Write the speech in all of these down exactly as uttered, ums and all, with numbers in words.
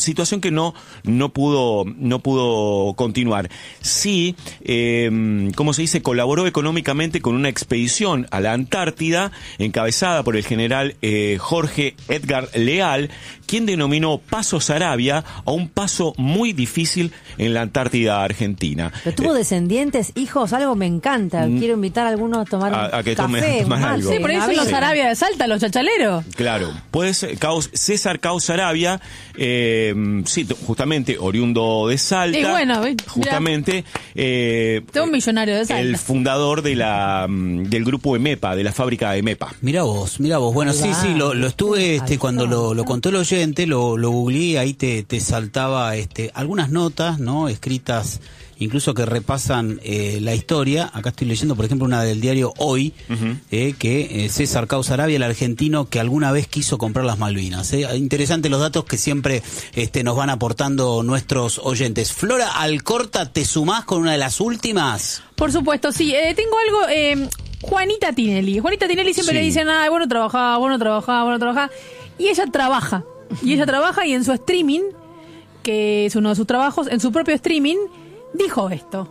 situación que no no pudo no pudo continuar. Sí, eh, como se dice, colaboró económicamente con una expedición a la Antártida encabezada por el general eh, Jorge Edgar Leal, quien denominó Paso Saravia a un paso muy difícil en la Antártida argentina. ¿Pero tuvo eh, descendientes, hijos? Algo me encanta. Quiero invitar a alguno a tomar a, a que café, tome, tomar mate, algo. Sí, por ahí son los Sí. Sarabia de Salta, los chachaleros. Claro, pues Caos, César Caos Saravia, eh, sí, justamente oriundo de Salta, Y bueno, mirá. justamente eh, Todo un millonario de Salta. el fundador de la del grupo EMEPA, de la fábrica EMEPA. Mirá vos, mirá vos. Bueno, Ahí sí, va. sí, lo, lo estuve, este, Ahí cuando está. lo, lo contó el oyente, lo, lo googleé, ahí te, te saltaba este, algunas notas, ¿no? Escritas, incluso que repasan eh, la historia. Acá estoy leyendo, por ejemplo, una del diario Hoy, Uh-huh. eh, que eh, César Caos Saravia, el argentino que alguna vez quiso comprar las Malvinas. Eh. Interesantes los datos que siempre este, nos van aportando nuestros oyentes. Flora Alcorta, ¿te sumás con una de las últimas? Por supuesto, sí. Eh, tengo algo... Eh, Juanita Tinelli. Juanita Tinelli siempre Sí. le dicen, ah, bueno, trabajaba, bueno, trabajaba, bueno, trabajaba. Y ella trabaja. Y ella trabaja y en su streaming, que es uno de sus trabajos, en su propio streaming, dijo esto.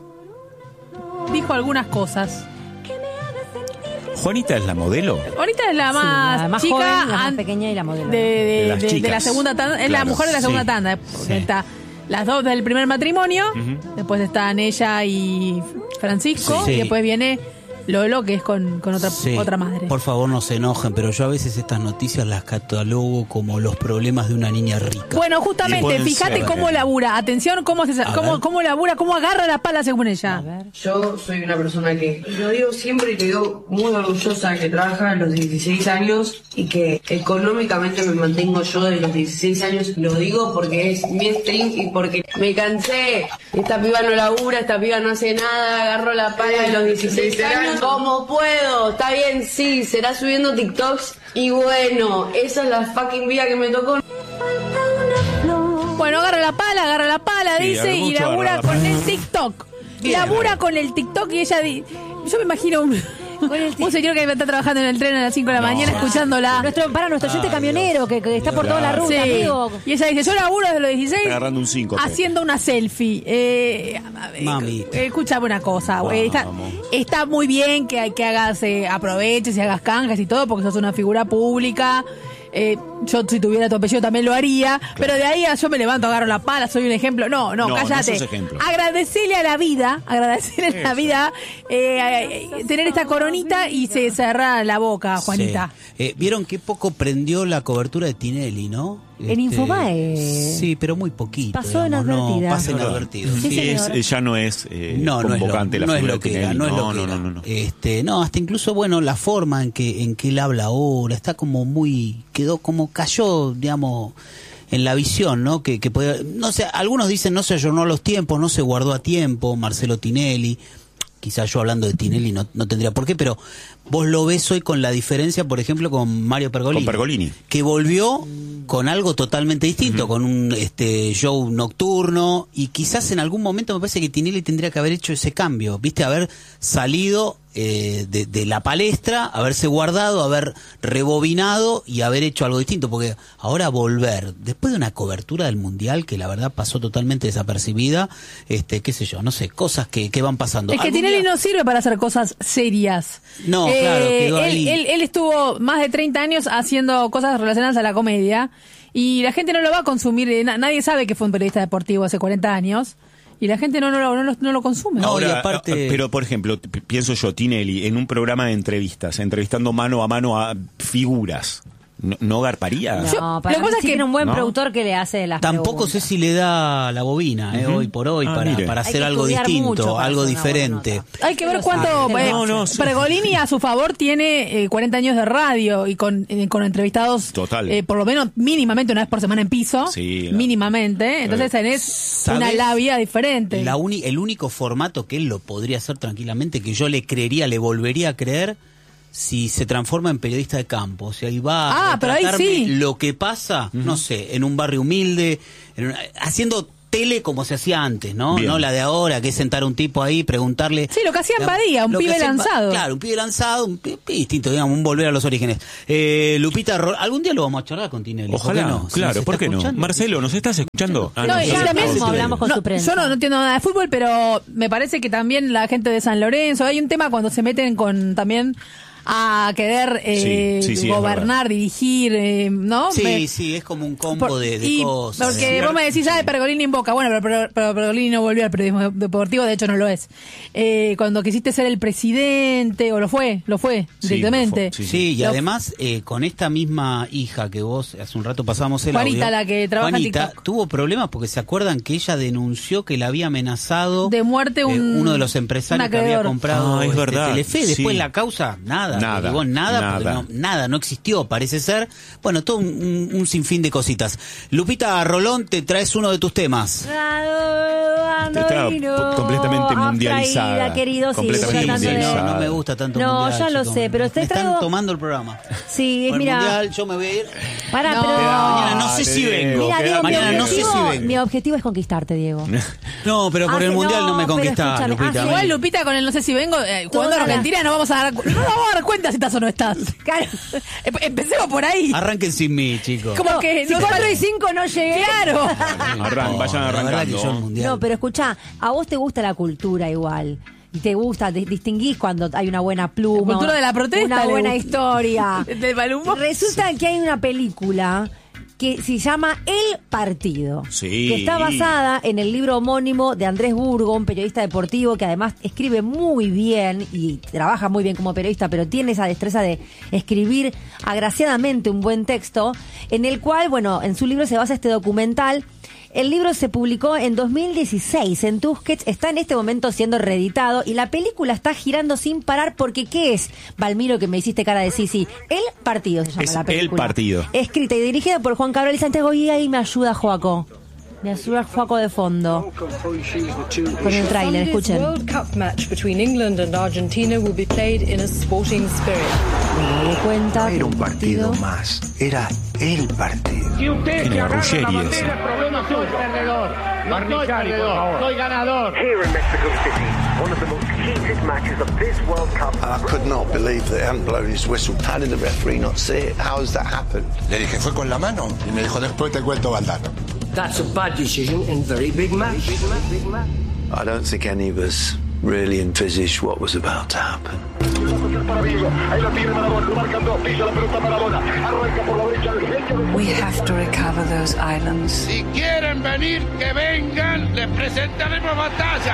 Dijo algunas cosas. ¿Juanita es la modelo? Ahorita es la Sí, más, la más chica, joven, la más an- pequeña y la modelo. de, de, De las de- de la chicas. segunda tanda, es la Claro, mujer de la segunda sí. tanda. Sí. Está las dos del primer matrimonio, Ujú. después están ella y Francisco, Sí. y después viene Lolo, que es con, con otra, Sí. otra madre. Por favor, no se enojen, pero yo a veces estas noticias las catalogo como los problemas de una niña rica. Bueno, Y justamente, pueden fíjate ser, cómo eh. labura. Atención, cómo, se, A cómo, ver. cómo labura, cómo agarra la pala según A ella. ver. Yo soy una persona que, lo digo siempre y te digo muy orgullosa, que trabaja a los dieciséis años y que económicamente me mantengo yo de los dieciséis años. Lo digo porque es mi stream y porque me cansé. Esta piba no labura, esta piba no hace nada, agarro la pala de los dieciséis años como puedo. Está bien, sí, será subiendo TikToks y bueno, esa es la fucking vida que me tocó. Bueno, agarra la pala, agarra la pala, Sí, dice, y mucho labura agarra la con pala. el TikTok. Bien. Labura con el TikTok y ella... di- Yo me imagino un, un señor que está trabajando en el tren a las cinco de la No. mañana escuchándola. Nuestro, para nuestro oyente camionero que, que está por toda la Claro. ruta, Sí. amigo. Y ella dice, yo laburo desde los dieciséis Está agarrando un síncope. haciendo una selfie. Eh, eh, Mamita. eh, escuchame una cosa, güey. Está, Vamos. está muy bien que, que hagas, eh, aproveches y hagas canjas y todo, porque sos una figura pública. Eh, yo si tuviera tu apellido también lo haría, pero de ahí a yo me levanto, agarro la pala, soy un ejemplo. No, no, No, no cállate. sos ejemplo. Agradecele a la vida, agradecele a la Eso. vida, eh, eh, tener esta coronita y se cerra la boca, Juanita. Sí. Eh, Vieron qué poco prendió la cobertura de Tinelli, ¿no? En Infobae. Sí, pero muy poquito. Pasó digamos, inadvertida. No, pasa Claro. inadvertido. Sí, Sí, es- señor. ya no es eh, No, no es lo, convocante la no es figura lo de que era, Tinelli. no es lo no, que no, era. no, no, no. Este, no, hasta incluso, bueno, la forma en que en que él habla ahora está como muy, quedó como cayó, digamos, en la visión, ¿no? Que, que podía, no sé, algunos dicen no se ayornó a los tiempos, no se guardó a tiempo, Marcelo Tinelli. Quizás yo hablando de Tinelli no, no tendría por qué, pero vos lo ves hoy con la diferencia, por ejemplo, con Mario Pergolini. Con Pergolini. Que volvió con algo totalmente distinto, con un este show nocturno, y quizás en algún momento me parece que Tinelli tendría que haber hecho ese cambio, viste, haber salido eh, de, de la palestra, haberse guardado, haber rebobinado y haber hecho algo distinto, porque ahora volver, después de una cobertura del Mundial que la verdad pasó totalmente desapercibida, este qué sé yo, no sé, cosas que, que van pasando. Es que ¿Algún Tinelli día- no sirve para hacer cosas serias. No, claro, quedó él, ahí. Él, él estuvo más de treinta años haciendo cosas relacionadas a la comedia y la gente no lo va a consumir. eh, na- nadie sabe que fue un periodista deportivo hace cuarenta años y la gente no, no, lo- no, lo- no lo consume. No, Ahora, y aparte- pero por ejemplo, p- pienso yo, Tinelli, en un programa de entrevistas, entrevistando mano a mano a figuras, ¿no, no garparía? No, Yo- para lo que mí pasa es sí que- tiene un buen ¿no? productor que le hace las Tampoco sé preguntas. si le da la bobina, eh, Ujú. hoy por hoy, Ah, para, mire. para Hay hacer que algo estudiar distinto, mucho para algo hacer una buena diferente. nota. Hay que ver Lo cuánto... sabe. eh, No, no, sí. Pergolini a su favor tiene eh, cuarenta años de radio y con, eh, con entrevistados Total. eh, por lo menos mínimamente una vez por semana en piso. Sí, la- mínimamente. Entonces tenés ¿Sabes? una labia diferente. La uni- el único formato que él lo podría hacer tranquilamente, que yo le creería, le volvería a creer, si se transforma en periodista de campo. O sea, ahí va Ah, a pero ahí retratarme sí. lo que pasa, no sé, en un barrio humilde, en una- haciendo tele como se hacía antes, ¿no? Bien. No la de ahora, que es sentar a un tipo ahí, preguntarle... Sí, lo que hacía en Badía, un lo que pibe hacía en Ba- lanzado. Claro, un pibe lanzado, un pibe distinto, digamos, un volver a los orígenes. Eh, Lupita, Ro- algún día lo vamos a charlar con Tinelli. Ojalá, ¿por qué no? Si claro, nos ¿por está qué no? escuchando. Marcelo, ¿nos estás escuchando? Ah, No, no, y no, ya no, mismo no, hablamos con No, su prensa. yo no, no entiendo nada de fútbol, pero me parece que también la gente de San Lorenzo, hay un tema cuando se meten con también a querer eh, Sí, sí, sí, es gobernar, dirigir, eh, ¿no? Sí, Me- sí, es como un combo por- de, de y cosas. Porque Sí. vos me decís, ah, de Pergolini en Boca. Bueno, pero, pero, pero Pergolini no volvió al periodismo deportivo, de hecho no lo es. Eh, cuando quisiste ser el presidente, o lo fue, lo fue, Sí, directamente. lo fue, Sí, y Lo- además eh, con esta misma hija que vos hace un rato pasamos el Juanita, audio, la que trabaja en Juanita, TikTok. tuvo problemas porque se acuerdan que ella denunció que la había amenazado De muerte un- eh, uno de los empresarios un que había acreedor. comprado Ah, es este, verdad, Telefe. sí. Después la causa, nada, Nada, derivó en nada, nada. porque no, nada, no existió, parece ser. Bueno, todo un, un- un sinfín de cositas. Lupita Rolón, te traes uno de tus temas. Está po- completamente mundializada. Abstraída, queridos, sí, Completamente tratando de- mundializada. No, no me gusta tanto el No, mundial, ya lo chicos. sé, pero estoy me están traigo- tomando el programa. Sí, Por el mira, mundial yo me voy a ir. pará, No. pero... Mañana no sé Dale, si Diego, vengo. Mira, queda- Diego, mi Mañana no sé si objetivo, vengo. mi objetivo es conquistarte, Diego. No, pero por Ah, el sí, mundial no, no, me pero conquistás, escúchame, Lupita. ah, a mí. Igual Lupita con el no sé si vengo, eh, jugando Toda a la- Argentina no vamos a dar, no nos vamos a dar cuenta si estás o no estás. Claro. Em- Empecemos por ahí. Arranquen sin mí, chicos. Como que Si no cuatro y cinco no llegué. Claro. Arran- vayan La verdad que arrancando. yo el mundial. No, pero escuchá, a vos te gusta la cultura igual. Y te gusta, te distinguís cuando hay una buena pluma. La cultura de la protesta Una le buena gusta. historia. Del mal humor. Resulta que hay una película que se llama El Partido, Sí. que está basada en el libro homónimo de Andrés Burgo, un periodista deportivo que además escribe muy bien y trabaja muy bien como periodista, pero tiene esa destreza de escribir agraciadamente un buen texto, en el cual, bueno, en su libro se basa este documental. El libro se publicó en dos mil dieciséis en Tusquets, está en este momento siendo reeditado y la película está girando sin parar porque ¿qué es? Valmiro, que me hiciste cara de sí, sí. El Partido se llama Es la película. El Partido. Escrita y dirigida por Juan Cabral y Santiago y ahí me ayuda Joaco. Me ayuda Joaco de fondo. Con el tráiler, Sunday's escuchen. World Cup match between England and Argentina will be played in a sporting spirit. Me doy cuenta No que era un el partido más, era el partido. Tiene Ruggeri ese. Here in Mexico City, one of the most heated matches of this World Cup. I could not believe that they hadn't blown his whistle. How did the referee not see it? How has that happened? Le dije, fue con la mano. Y me dijo, después te cuento, Valdano. That's a bad decision in very big match. I don't think any of us really envisaged what was about to happen. We have to recover those islands. Si quieren venir, que vengan, les presentaremos batalla.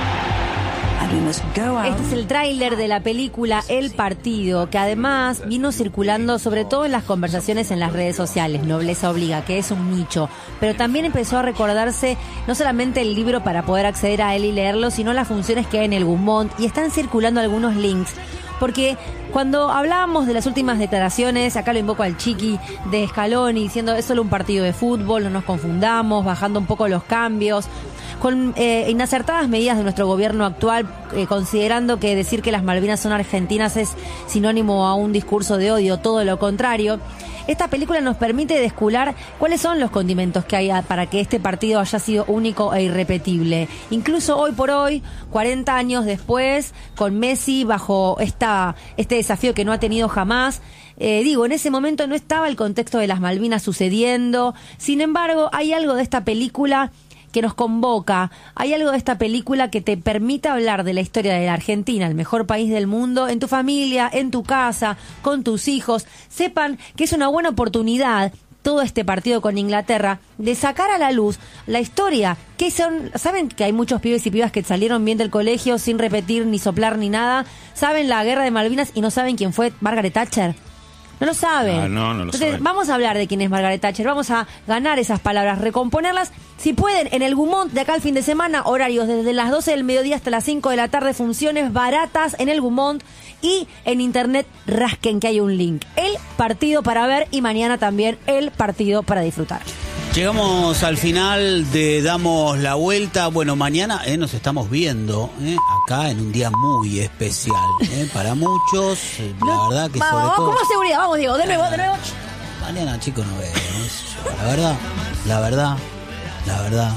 And we must go out. Este es el tráiler de la película El Partido, que además vino circulando sobre todo en las conversaciones en las redes sociales, Nobleza Obliga, que es un nicho, pero también empezó a recordarse no solamente el libro para poder acceder a él y leerlo, sino las funciones que hay en el Gumont, y están circulando algunos links, porque cuando hablábamos de las últimas declaraciones, acá lo invoco al Chiqui de Scaloni, diciendo es solo un partido de fútbol, no nos confundamos, bajando un poco los cambios, con eh, inacertadas medidas de nuestro gobierno actual, eh, considerando que decir que las Malvinas son argentinas es sinónimo a un discurso de odio, todo lo contrario. Esta película nos permite descular cuáles son los condimentos que hay a- para que este partido haya sido único e irrepetible. Incluso hoy por hoy, cuarenta años después, con Messi bajo esta, este desafío que no ha tenido jamás, eh, digo, en ese momento no estaba el contexto de las Malvinas sucediendo. Sin embargo, hay algo de esta película que nos convoca, hay algo de esta película que te permite hablar de la historia de la Argentina, el mejor país del mundo, en tu familia, en tu casa, con tus hijos. Sepan que es una buena oportunidad todo este partido con Inglaterra de sacar a la luz la historia, que son, saben que hay muchos pibes y pibas que salieron bien del colegio sin repetir ni soplar ni nada, saben la guerra de Malvinas y no saben quién fue Margaret Thatcher. No lo saben. Ah, no, no lo Entonces, saben. vamos a hablar de quién es Margaret Thatcher. Vamos a ganar esas palabras, recomponerlas. Si pueden, en el Gumont de acá al fin de semana, horarios desde las doce del mediodía hasta las cinco de la tarde, funciones baratas en el Gumont. Y en internet rasquen que hay un link. El partido para ver y mañana también el partido para disfrutar. Llegamos al final de Damos la Vuelta. Bueno, mañana eh, nos estamos viendo eh, acá en un día muy especial eh, para muchos. eh, la No, verdad que vamos, sobre vamos, todo... como seguridad, vamos Diego, de nuevo, de nuevo. Mañana, chicos, no vemos. La verdad, la verdad, la verdad,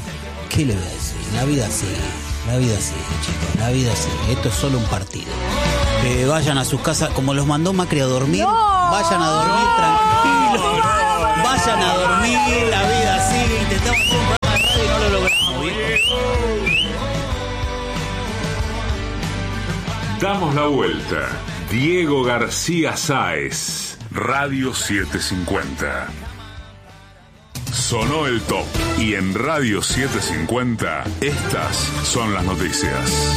¿Qué le voy a decir? La vida sigue, la vida sigue, chicos, la vida sigue. Esto es solo un partido. Que vayan a sus casas, como los mandó Macri a dormir, no, vayan a dormir no, tranquilos. No, vayan a dormir, la vida sigue. Intentamos hacer un programa de radio y no lo logramos, ¿viejo? Damos la vuelta. Diego García Sáez, Radio setecientos cincuenta. Sonó el top y en Radio setecientos cincuenta estas son las noticias.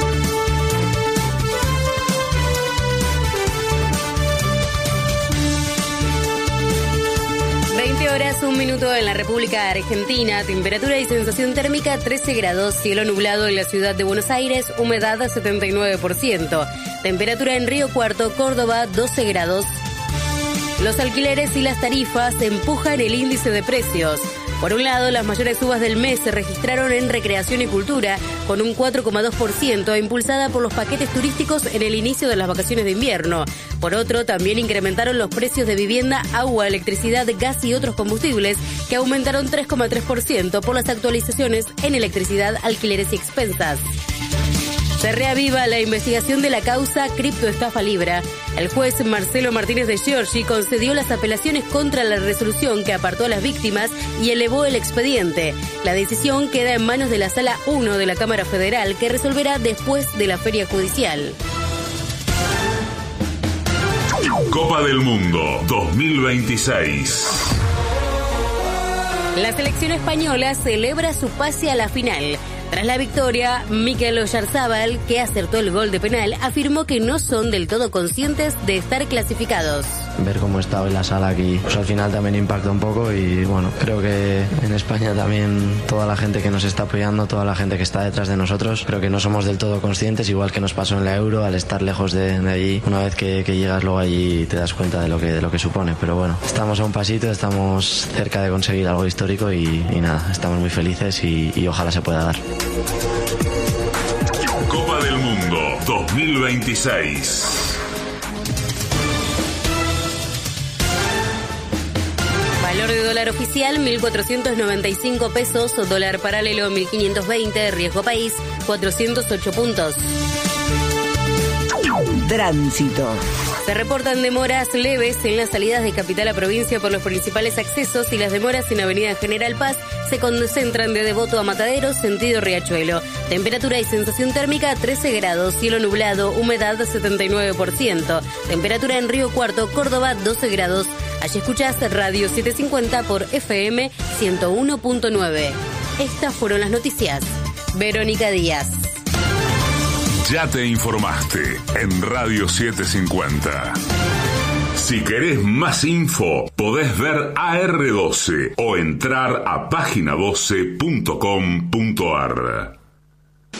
veinte horas, un minuto en la República Argentina, temperatura y sensación térmica trece grados, cielo nublado en la ciudad de Buenos Aires, humedad setenta y nueve por ciento, temperatura en Río Cuarto, Córdoba, doce grados. Los alquileres y las tarifas empujan el índice de precios. Por un lado, las mayores subas del mes se registraron en recreación y cultura, con un cuatro coma dos por ciento, impulsada por los paquetes turísticos en el inicio de las vacaciones de invierno. Por otro, también incrementaron los precios de vivienda, agua, electricidad, gas y otros combustibles, que aumentaron tres coma tres por ciento por las actualizaciones en electricidad, alquileres y expensas. Se reaviva la investigación de la causa criptoestafa Libra. El juez Marcelo Martínez de Giorgi concedió las apelaciones contra la resolución que apartó a las víctimas y elevó el expediente. La decisión queda en manos de la Sala uno de la Cámara Federal, que resolverá después de la feria judicial. Copa del Mundo dos mil veintiséis. La selección española celebra su pase a la final. Tras la victoria, Mikel Oyarzabal, que acertó el gol de penal, afirmó que no son del todo conscientes de estar clasificados. Ver cómo está hoy la sala aquí, pues al final también impacta un poco y bueno, creo que en España también toda la gente que nos está apoyando, toda la gente que está detrás de nosotros, creo que no somos del todo conscientes, igual que nos pasó en la Euro, al estar lejos de, de allí, una vez que, que llegas luego allí te das cuenta de lo que, de lo que supone, pero bueno, estamos a un pasito, estamos cerca de conseguir algo histórico y, y nada, estamos muy felices y, y ojalá se pueda dar. Copa del Mundo dos mil veintiséis. Valor de dólar oficial mil cuatrocientos noventa y cinco pesos, dólar paralelo mil quinientos veinte, riesgo país cuatrocientos ocho puntos. Tránsito. Se reportan demoras leves en las salidas de capital a provincia por los principales accesos y las demoras en Avenida General Paz se concentran de Devoto a Mataderos, sentido Riachuelo. Temperatura y sensación térmica trece grados, cielo nublado, humedad setenta y nueve por ciento. Temperatura en Río Cuarto, Córdoba doce grados. Allí escuchás Radio setecientos cincuenta por F M ciento uno punto nueve. Estas fueron las noticias. Verónica Díaz. Ya te informaste en Radio setecientos cincuenta. Si querés más info, podés ver A R doce o entrar a página doce punto com punto ar.